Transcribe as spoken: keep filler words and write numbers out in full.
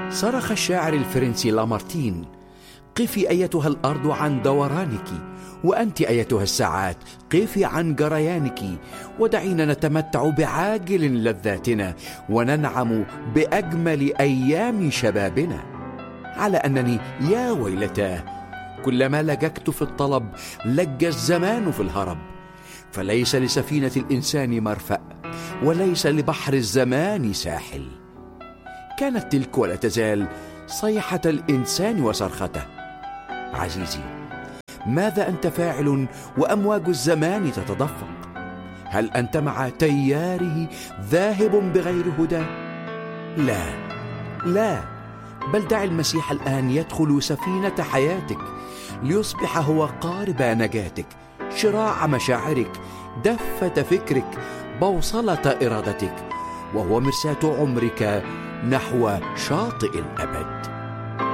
صرخ الشاعر الفرنسي لامارتين: قفي أيتها الأرض عن دورانك، وأنت أيتها الساعات قفي عن جريانك، ودعينا نتمتع بعاجل لذاتنا وننعم بأجمل أيام شبابنا. على أنني يا ويلتاه كلما لججت في الطلب لج الزمان في الهرب، فليس لسفينة الإنسان مرفأ وليس لبحر الزمان ساحل. كانت تلك ولا تزال صيحة الإنسان وصرخته. عزيزي، ماذا أنت فاعل وأمواج الزمان تتدفق؟ هل أنت مع تياره ذاهب بغير هدى؟ لا لا، بل دع المسيح الآن يدخل سفينة حياتك ليصبح هو قارب نجاتك، شراع مشاعرك، دفة فكرك، بوصلة إرادتك، وهو مرساة عمرك نحو شاطئ الأبد.